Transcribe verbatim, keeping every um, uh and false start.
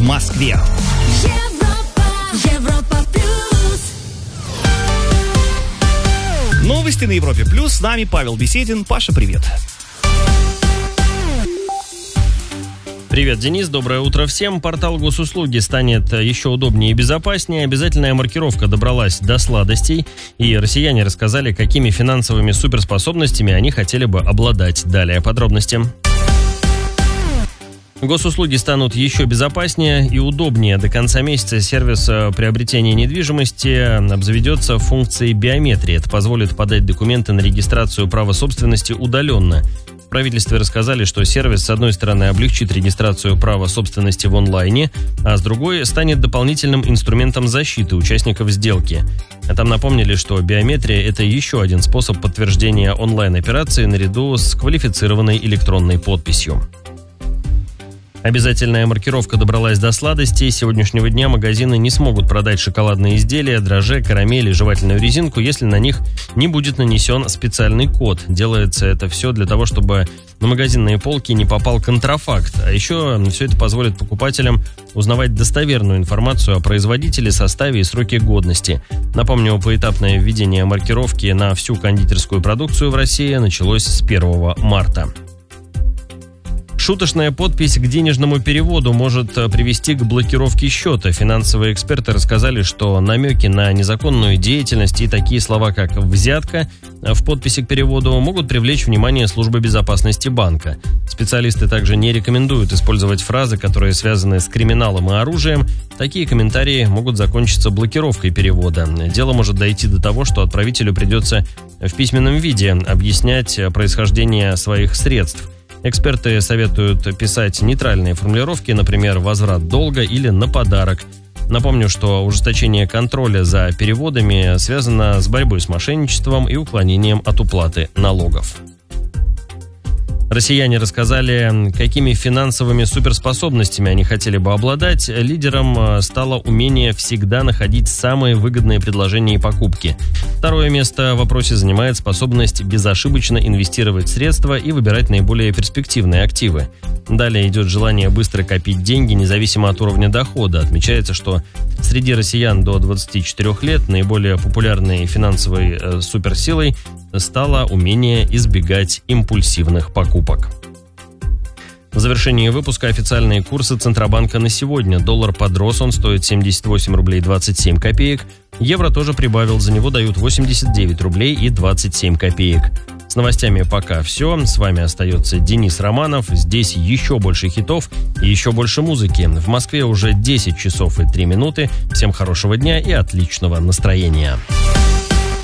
Москве. Европа плюс. Новости на Европе плюс. С нами Павел Беседин. Паша, привет. Привет, Денис, доброе утро всем. Портал госуслуги станет еще удобнее и безопаснее. Обязательная маркировка добралась до сладостей, и россияне рассказали, какими финансовыми суперспособностями они хотели бы обладать. Далее подробности. Госуслуги станут еще безопаснее и удобнее. До конца месяца сервис приобретения недвижимости обзаведется функцией биометрии. Это позволит подать документы на регистрацию права собственности удаленно. В правительстве рассказали, что сервис, с одной стороны, облегчит регистрацию права собственности в онлайне, а с другой станет дополнительным инструментом защиты участников сделки. А там напомнили, что биометрия – это еще один способ подтверждения онлайн-операции наряду с квалифицированной электронной подписью. Обязательная маркировка добралась до сладостей. С сегодняшнего дня магазины не смогут продать шоколадные изделия, дрожжи, карамель и жевательную резинку, если на них не будет нанесен специальный код. Делается это все для того, чтобы на магазинные полки не попал контрафакт. А еще все это позволит покупателям узнавать достоверную информацию о производителе, составе и сроке годности. Напомню, поэтапное введение маркировки на всю кондитерскую продукцию в России началось с первого марта. Шуточная подпись к денежному переводу может привести к блокировке счета. Финансовые эксперты рассказали, что намеки на незаконную деятельность и такие слова, как «взятка» в подписи к переводу могут привлечь внимание службы безопасности банка. Специалисты также не рекомендуют использовать фразы, которые связаны с криминалом и оружием. Такие комментарии могут закончиться блокировкой перевода. Дело может дойти до того, что отправителю придется в письменном виде объяснять происхождение своих средств. Эксперты советуют писать нейтральные формулировки, например, «возврат долга» или «на подарок». Напомню, что ужесточение контроля за переводами связано с борьбой с мошенничеством и уклонением от уплаты налогов. Россияне рассказали, какими финансовыми суперспособностями они хотели бы обладать. Лидером стало умение всегда находить самые выгодные предложения и покупки. Второе место в вопросе занимает способность безошибочно инвестировать средства и выбирать наиболее перспективные активы. Далее идет желание быстро копить деньги, независимо от уровня дохода. Отмечается, что среди россиян до двадцати четырёх лет наиболее популярной финансовой э, суперсилой стало умение избегать импульсивных покупок. В завершении выпуска официальные курсы Центробанка на сегодня. Доллар подрос, он стоит семьдесят восемь рублей двадцать семь копеек. Евро тоже прибавил, за него дают восемьдесят девять рублей и двадцать семь копеек. С новостями пока все. С вами остается Денис Романов. Здесь еще больше хитов и еще больше музыки. В Москве уже десять часов и три минуты. Всем хорошего дня и отличного настроения.